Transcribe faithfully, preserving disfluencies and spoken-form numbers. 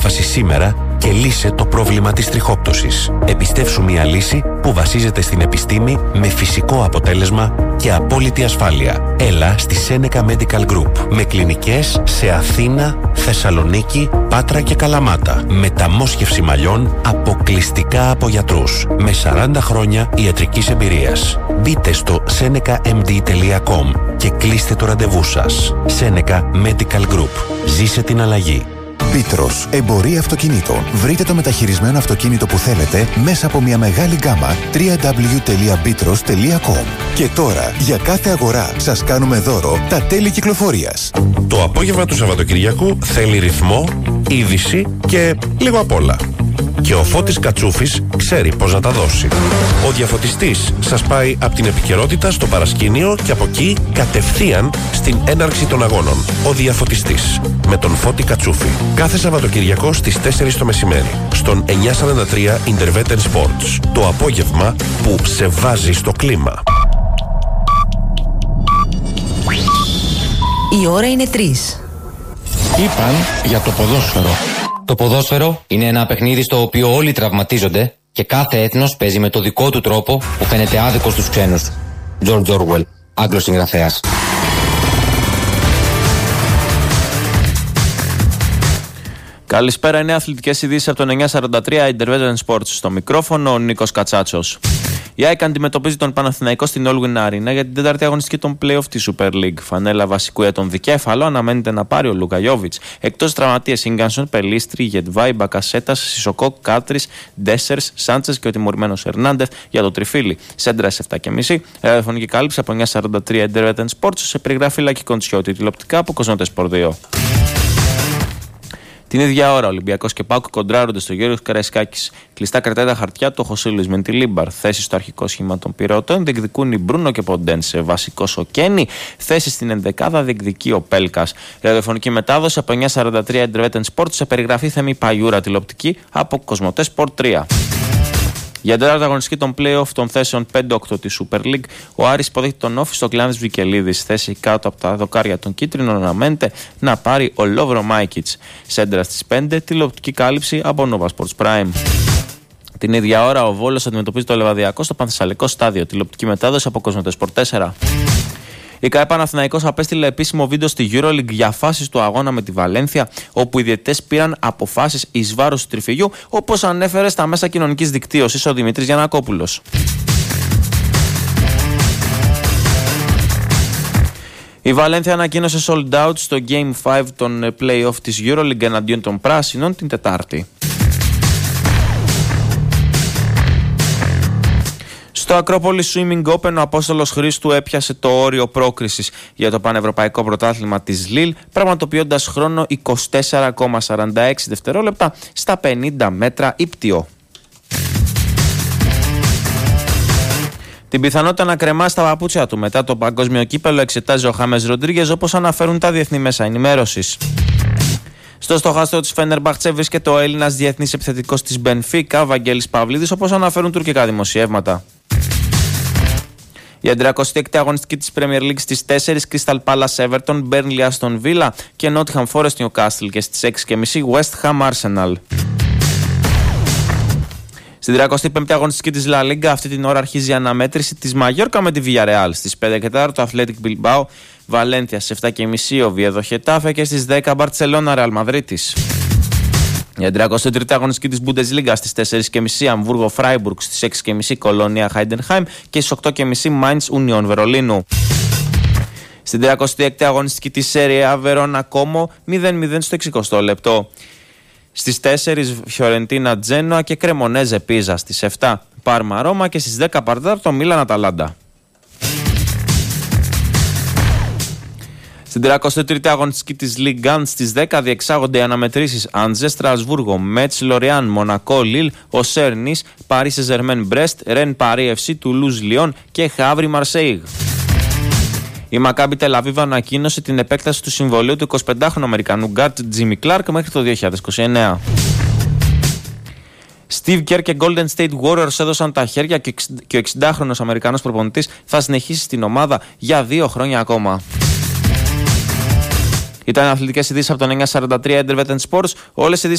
απόφαση σήμερα και λύσε το πρόβλημα της τριχόπτωσης. Επιστεύσου μια λύση που βασίζεται στην επιστήμη με φυσικό αποτέλεσμα και απόλυτη ασφάλεια. Έλα στη Seneca Medical Group με κλινικές σε Αθήνα, Θεσσαλονίκη, Πάτρα και Καλαμάτα. Μεταμόσχευση μαλλιών αποκλειστικά από γιατρούς με σαράντα χρόνια ιατρικής εμπειρίας. Μπείτε στο seneca m d τελεία com και κλείστε το ραντεβού σας. Seneca Medical Group. Ζήσε την αλλαγή. Μπίτρος, εμπορία αυτοκινήτων. Βρείτε το μεταχειρισμένο αυτοκίνητο που θέλετε μέσα από μια μεγάλη γκάμα double-u double-u double-u τελεία μπίτρος τελεία com. Και τώρα, για κάθε αγορά, σας κάνουμε δώρο τα τέλη κυκλοφορίας. Το απόγευμα του Σαββατοκυριακού θέλει ρυθμό, είδηση και λίγο απ' όλα. Και ο Φώτης Κατσούφης ξέρει πώς να τα δώσει. Ο διαφωτιστής σας πάει από την επικαιρότητα στο παρασκήνιο και από εκεί κατευθείαν στην έναρξη των αγώνων. Ο διαφωτιστής με τον Φώτη Κατσούφη. Κάθε Σαββατοκυριακό στις τέσσερις το μεσημέρι στον εννιακόσια σαράντα τρία Intervetten Sports. Το απόγευμα που σε βάζει στο κλίμα. Η ώρα είναι τρεις. Είπαν για το ποδόσφαιρο. Το ποδόσφαιρο είναι ένα παιχνίδι στο οποίο όλοι τραυματίζονται και κάθε έθνος παίζει με το δικό του τρόπο που φαίνεται άδικο στους ξένους. George Orwell, Άγγλος συγγραφέας. Καλησπέρα, είναι αθλητικές ειδήσεις από τον εννιακόσια σαράντα τρία Intervetten Sports. Στο μικρόφωνο ο Νίκος Κατσάτσος. Η ΑΕΚ αντιμετωπίζει τον Παναθηναϊκό στην All-Win Arena για την τέταρτη αγωνιστική των play-off της Super League. Φανέλα βασικού για τον δικέφαλο αναμένεται να πάρει ο Λούκα Γιόβιτς. Εκτός τραυματίες Ίγκανσον, Πελίστρη, Γετβάη, Μπακασέτας, Σισοκόκ, Κάτρις, Ντέσσερς, Σάντσες και ο τιμωρημένος Ερνάντεθ για το τριφύλι. Σέντρα σε επτά και μισή. Ραδιοφωνική κάλυψη από εννιακόσια σαράντα τρία Intervetten Sports σε περιγραφή Λάκη Κοντσιώτη. Τηλεοπτικά από Κοσμοτέ Σπορ δύο. Την ίδια ώρα, Ολυμπιακός και ΠΑΟΚ κοντράρονται στο Γιώργος Καραϊσκάκης. Κλειστά κρατάει τα χαρτιά του ο Χωσέ Λουίς Μεντιλίμπαρ. Θέση στο αρχικό σχήμα των Πυρεωτών διεκδικούν οι Μπρούνο και Ποντένσε. Βασικός ο Κένι. Θέση στην ενδεκάδα διεκδικεί ο Πέλκας. Ραδιοφωνική μετάδοση από εννιακόσια σαράντα τρία Intervetten Sports σε περιγραφή Θέμη Παγιούρα. Τηλεοπτική από Κοσμοτέ Σπορ τρία. Για την τέταρτη αγωνιστική των play-off των θέσεων πέντε οκτώ της Super League, ο Άρης υποδέχεται τον Όφη στο Κλάνης Βικελίδης. Θέση κάτω από τα δοκάρια των κίτρινων αναμένεται να πάρει ο Λόβρο Μάικιτς. Σέντρα στις πέντε, τηλεοπτική κάλυψη από Nova Sports Prime. Την ίδια ώρα, ο Βόλος αντιμετωπίζει το Λεβαδιακό στο Πανθεσσαλικό στάδιο. Τηλεοπτική μετάδοση από Κοσμοτέ Σπορ τέσσερα. Η ΚΑΕ Παναθηναϊκός απέστειλε επίσημο βίντεο στη EuroLeague για φάσεις του αγώνα με τη Βαλένθια, όπου οι διαιτητές πήραν αποφάσεις εις βάρος του τριφυγιού, όπως ανέφερε στα μέσα κοινωνικής δικτύωσης ο Δημήτρης Γιαννακόπουλος. Η Βαλένθια ανακοίνωσε sold out στο Game πέντε των play-off της EuroLeague εναντίον των Πράσινων την Τετάρτη. Στο Ακρόπολη Swimming Open ο Απόστολος Χρήστου έπιασε το όριο πρόκρισης για το Πανευρωπαϊκό Πρωτάθλημα της Λίλ, πραγματοποιώντας χρόνο είκοσι τέσσερα κόμμα σαράντα έξι δευτερόλεπτα στα πενήντα μέτρα ύπτιο. Την πιθανότητα να κρεμάσει τα παπούτσια του μετά το παγκόσμιο κύπελο εξετάζει ο Χάμες Ροντρίγκες, όπως αναφέρουν τα διεθνή μέσα ενημέρωσης. Στο στοχαστό της Φένερμπαχτσε βρίσκεται ο Έλληνας διεθνής επιθετικός της Μπενφίκα, Βαγγέλης Παυλίδης, όπως αναφέρουν τουρκικά δημοσιεύματα. Η τριακοστή έκτη αγωνιστική της Premier League στις τέσσερις, Crystal Palace Everton, Burnley Aston Villa και Nottingham Forest Newcastle, και στις έξι και μισή West Ham Arsenal. Στην τριακοστή πέμπτη αγωνιστική της La Liga αυτή την ώρα αρχίζει η αναμέτρηση της Μαγιόρκα με τη Villarreal. Στις πέντε και τέσσερα το Athletic Bilbao Valencia, στις επτά και μισή ο Viedo Getafe και στις δέκα Barcelona Real Madridis. Η τριακοστή τρίτη αγωνιστική της Bundesliga στις τέσσερις και μισή Αμβούργο Freiburg, στις έξι και μισή Κολόνια Heidenheim και στις οκτώ και μισή Mainz Union Βερολίνου. Στην τριακοστή έκτη αγωνιστική της Serie A Verona Como μηδέν μηδέν στο εξηκοστό λεπτό. Στις τέσσερις Φιωρεντίνα Τζένοα και Κρεμονέζε Πίζα. Στις επτά Πάρμα Ρώμα και στις δέκα Παρτάρτο Μίλαν Αταλάντα. Στην τριακοστή τρίτη αγωνιστική της Ligue ένα στις δέκα διεξάγονται οι αναμετρήσεις Αντζέ Στρασβούργο, Μέτς Λοριάν, Μονακό Λίλ, Οσέρ Νις, Παρί Σεζερμέν Μπρέστ, Ρεν Παρί εφ σι, Τουλούζ Λιόν και Χαύρι Μαρσέιγ. Η Μακάμπι Τελαβίβ ανακοίνωσε την επέκταση του συμβολίου του εικοσιπεντάχρονου Αμερικανού γκάρτ Τζίμι Κλάρκ μέχρι το δύο χιλιάδες είκοσι εννέα. Steve Kerr και Golden State Warriors έδωσαν τα χέρια και ο εξηντάχρονος Αμερικανός προπονητής θα συνεχίσει στην ομάδα για δύο χρόνια ακόμα. Ήταν αθλητικές ειδήσεις από τον εννιακόσια σαράντα τρία Intervetten Sports. Όλες οι ειδήσεις